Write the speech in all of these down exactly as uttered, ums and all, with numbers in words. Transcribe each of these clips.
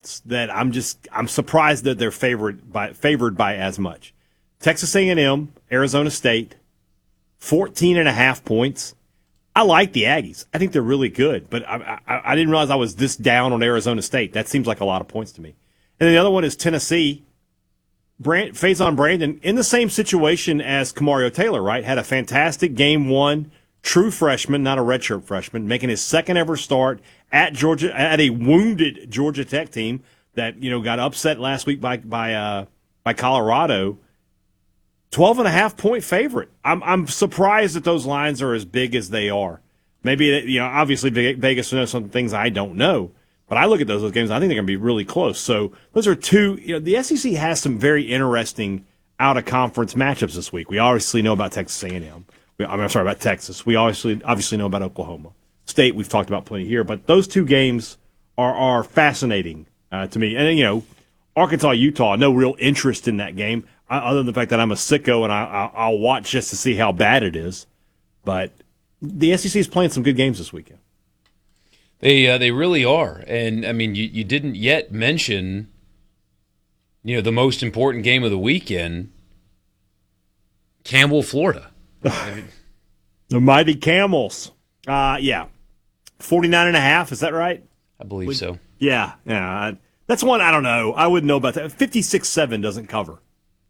results that I'm just I'm surprised that they're favored by favored by as much. Texas A and M, Arizona State, fourteen and a half points. I like the Aggies. I think they're really good, but I, I, I didn't realize I was this down on Arizona State. That seems like a lot of points to me. And then the other one is Tennessee. Brand, Faison Brandon, in the same situation as Kamario Taylor, right? Had a fantastic game one, true freshman, not a redshirt freshman, making his second ever start at Georgia, at a wounded Georgia Tech team that, you know, got upset last week by by uh, by Colorado. twelve and a half point favorite. I'm I'm surprised that those lines are as big as they are. Maybe, you know, obviously Vegas knows some things I don't know. But I look at those, those games, I think they're going to be really close. So those are two, you know, the S E C has some very interesting out-of-conference matchups this week. We obviously know about Texas A and M. We, I'm sorry, about Texas. We obviously obviously know about Oklahoma State. We've talked about plenty here. But those two games are, are fascinating uh, to me. And, you know, Arkansas-Utah, no real interest in that game, uh, other than the fact that I'm a sicko and I, I, I'll watch just to see how bad it is. But the S E C is playing some good games this weekend. They uh, they really are, and I mean, you, you didn't yet mention, you know, the most important game of the weekend, Campbell, Florida. I mean, the mighty Camels. Uh, yeah, forty-nine and a half. Is that right? I believe so. Yeah, yeah. That's one I don't know. I wouldn't know about that. fifty-six seven doesn't cover.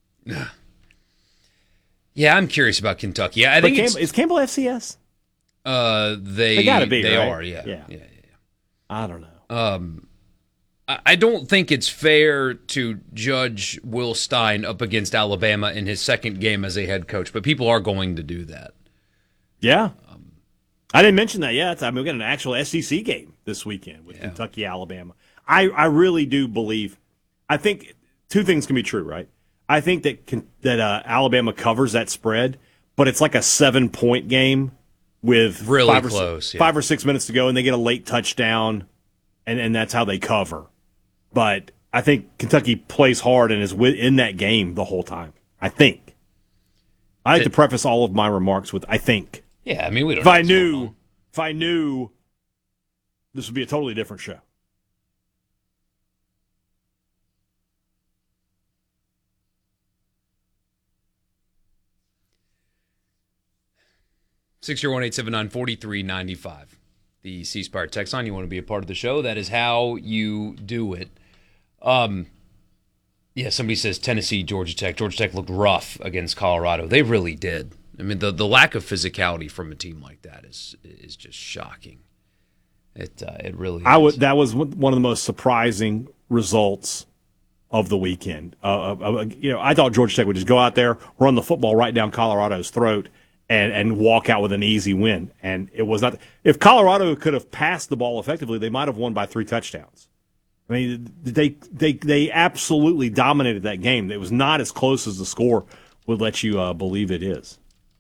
Yeah, I'm curious about Kentucky. I think Cam- it's, is Campbell F C S? Uh, they they gotta be. They right? are. Yeah. yeah. Yeah. yeah. I don't know. Um, I don't think it's fair to judge Will Stein up against Alabama in his second game as a head coach, but people are going to do that. Yeah. Um, I didn't mention that yet. I mean, we got an actual S E C game this weekend with yeah. Kentucky, Alabama. I, I really do believe, I think two things can be true, right? I think that that uh, Alabama covers that spread, but it's like a seven-point game with really five, or close, six, yeah. five or six minutes to go, and they get a late touchdown, and, and that's how they cover. But I think Kentucky plays hard and is in that game the whole time. I think. I like to preface all of my remarks with "I think." Yeah, I mean, we don't. If I knew, if I knew, this would be a totally different show. six zero one, eight seven nine, four three nine five. The C Spire text line. You want to be a part of the show? That is how you do it. Um, yeah, somebody says Tennessee, Georgia Tech. Georgia Tech looked rough against Colorado. They really did. I mean, the, the lack of physicality from a team like that is is just shocking. It uh, it really. I is. would. That was one of the most surprising results of the weekend. Uh, uh, you know, I thought Georgia Tech would just go out there, run the football right down Colorado's throat, and and walk out with an easy win. And it was not. If Colorado could have passed the ball effectively, they might have won by three touchdowns. I mean, they they they absolutely dominated that game. It was not as close as the score would let you uh, believe it is.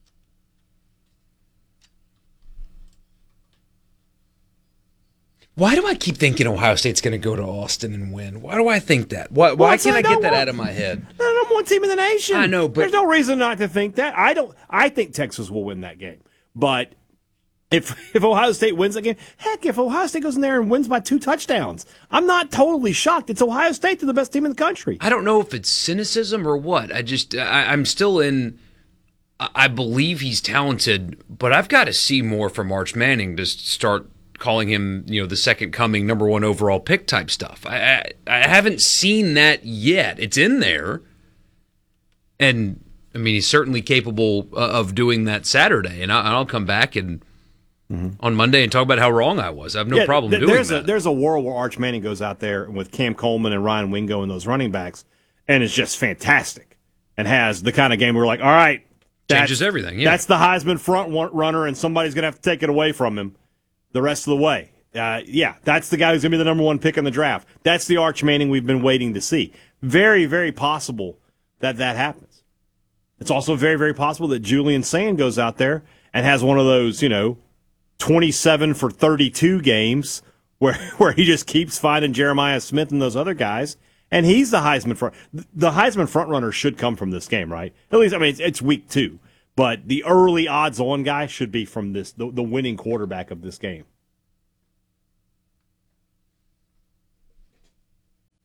Why do I keep thinking Ohio State's going to go to Austin and win? Why do I think that? Why, why well, can't I get that one, out of my head? They're the number one team in the nation. I know, but there's no reason not to think that. I don't. I think Texas will win that game. But if if Ohio State wins that game, heck, if Ohio State goes in there and wins by two touchdowns, I'm not totally shocked. It's Ohio State. They're the best team in the country. I don't know if it's cynicism or what. I just I, I'm still in. I believe he's talented, but I've got to see more from Arch Manning to start calling him, you know, the second coming, number one overall pick type stuff. I, I I haven't seen that yet. It's in there, and I mean he's certainly capable of doing that Saturday. And I'll come back and mm-hmm. on Monday and talk about how wrong I was. I have no yeah, problem th- doing there's that. A, there's a world where Arch Manning goes out there with Cam Coleman and Ryan Wingo and those running backs, and it's just fantastic, and has the kind of game where we're like, all right, changes everything. Yeah, that's the Heisman front runner, and somebody's going to have to take it away from him the rest of the way. Uh, yeah, that's the guy who's going to be the number one pick in the draft. That's the Arch Manning we've been waiting to see. Very, very possible that that happens. It's also very, very possible that Julian Sand goes out there and has one of those, you know, twenty-seven for thirty-two games where where he just keeps finding Jeremiah Smith and those other guys, and he's the Heisman front. The Heisman front runner should come from this game, right? At least, I mean, it's, it's week two. But the early odds-on guy should be from this the, the winning quarterback of this game.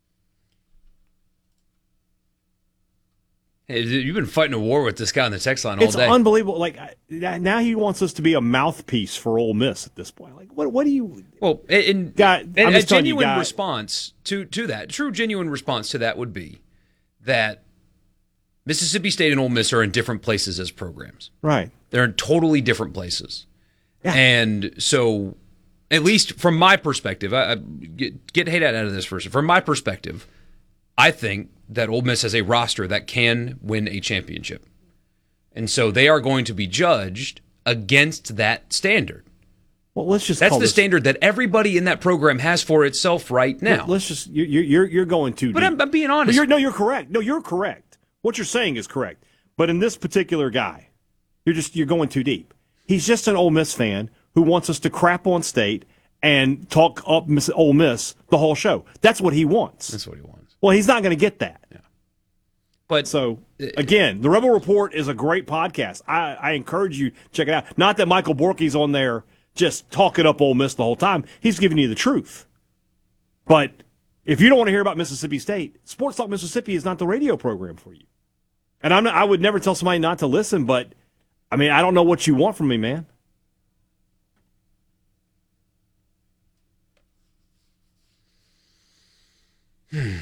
Hey, you've been fighting a war with this guy on the text line all It's day. unbelievable. Like I- now he wants us to be a mouthpiece for Ole Miss at this point. Like what? What do you? Well, in, Guy, in I'm a just telling you, genuine guy- response to to that, true genuine response to that would be that Mississippi State and Ole Miss are in different places as programs. Right. They're in totally different places. Yeah. And so, at least from my perspective, I, I get, get hate out of this first. From my perspective, I think that Ole Miss has a roster that can win a championship. And so they are going to be judged against that standard. Well, let's just That's call the this, standard that everybody in that program has for itself right now. Let's just you're you're you're going too But deep. I'm, I'm being But honest. you're, no, you're correct. No, you're correct. What you're saying is correct. But in this particular guy, you're just you're going too deep. He's just an Ole Miss fan who wants us to crap on State and talk up Miss Ole Miss the whole show. That's what he wants. That's what he wants. Well, he's not going to get that. Yeah. But So, again, the Rebel Report is a great podcast. I, I encourage you to check it out. Not that Michael Borky's on there just talking up Ole Miss the whole time. He's giving you the truth. But if you don't want to hear about Mississippi State, Sports Talk Mississippi is not the radio program for you. And I'm not, I would never tell somebody not to listen, but, I mean, I don't know what you want from me, man. Hmm.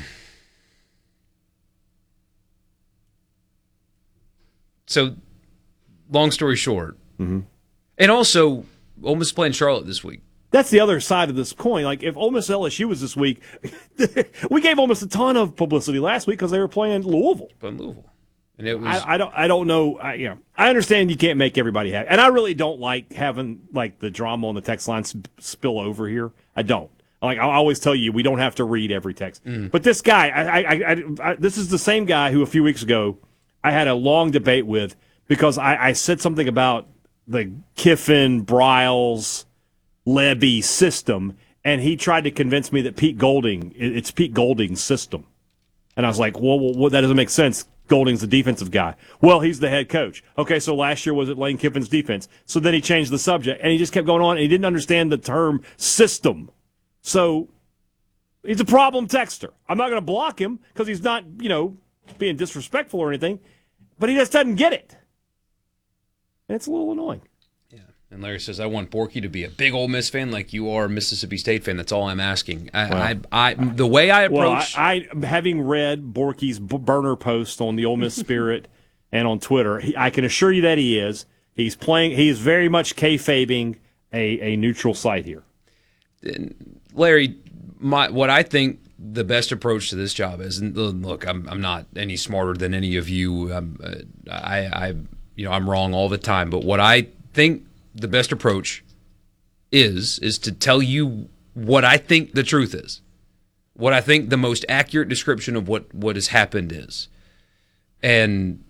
So, long story short, Mm-hmm. and also, Ole Miss playing Charlotte this week. That's the other side of this coin. Like, if Ole Miss L S U was this week, we gave Ole Miss a ton of publicity last week because they were playing Louisville. Playing Louisville. And it was, I, I don't. I don't know. I, you know, I understand you can't make everybody happy, and I really don't like having like the drama on the text line sp- spill over here. I don't. Like I always tell you, we don't have to read every text. Mm. But this guy, I, I, I, I, this is the same guy who a few weeks ago I had a long debate with because I, I said something about the Kiffin, Bryles, Lebby system, and he tried to convince me that Pete Golding, it's Pete Golding's system, and I was like, well, well, well that doesn't make sense. Golding's the defensive guy. Well, he's the head coach. Okay, so last year was it Lane Kiffin's defense? So then he changed the subject, and he just kept going on, and he didn't understand the term system. So he's a problem texter. I'm not going to block him because he's not, you know, being disrespectful or anything, but he just doesn't get it. And it's a little annoying. yeah. And Larry says, I want Borky to be a big Ole Miss fan like you are a Mississippi State fan. That's all I'm asking. I, Well, I, I, the way I approach... Well, I, I having read Borky's b- burner post on the Ole Miss Spirit and on Twitter, he, I can assure you that he is. He's playing. He is very much kayfabing a, a neutral site here. Larry, my what I think the best approach to this job is, and look, I'm I'm not any smarter than any of you. I'm, uh, I I you know I'm wrong all the time, but what I think the best approach is is to tell you what I think the truth is, what I think the most accurate description of what what has happened is, and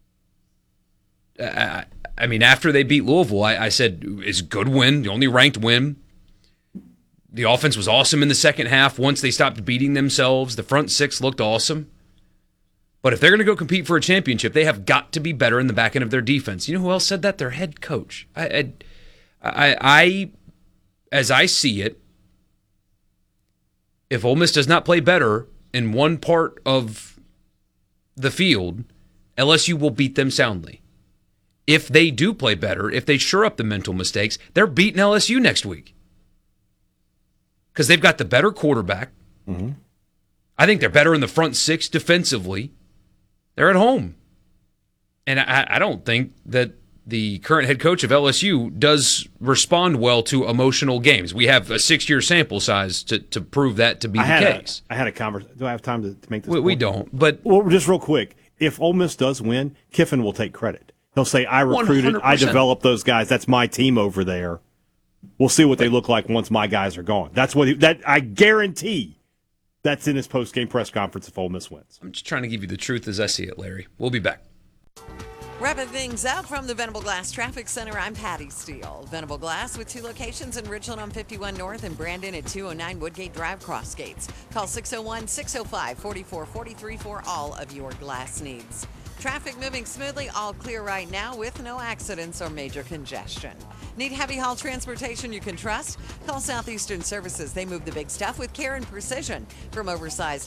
I, I mean after they beat Louisville, I, I said it's a good win, the only ranked win. The offense was awesome in the second half. Once they stopped beating themselves, the front six looked awesome. But if they're going to go compete for a championship, they have got to be better in the back end of their defense. You know who else said that? Their head coach. I, I, I, I as I see it, if Ole Miss does not play better in one part of the field, L S U will beat them soundly. If they do play better, if they shore up the mental mistakes, they're beating L S U next week. Because they've got the better quarterback. Mm-hmm. I think they're better in the front six defensively. They're at home. And I, I don't think that the current head coach of L S U does respond well to emotional games. We have a six-year sample size to, to prove that to be I the had case. A, I had a conversation. Do I have time to, to make this? We, we point? don't. But Well, just real quick, if Ole Miss does win, Kiffin will take credit. He'll say, I recruited, one hundred percent. I developed those guys. That's my team over there. We'll see what they look like once my guys are gone. That's what he, that I guarantee that's in his post-game press conference if Ole Miss wins. I'm just trying to give you the truth as I see it, Larry. We'll be back. Wrapping things up from the Venable Glass Traffic Center, I'm Patty Steele. Venable Glass with two locations in Richland on fifty-one North and Brandon at two oh nine Woodgate Drive, Cross Gates. Call six oh one, six oh five, four four four three for all of your glass needs. Traffic moving smoothly, all clear right now with no accidents or major congestion. Need heavy haul transportation you can trust? Call Southeastern Services. They move the big stuff with care and precision. From oversized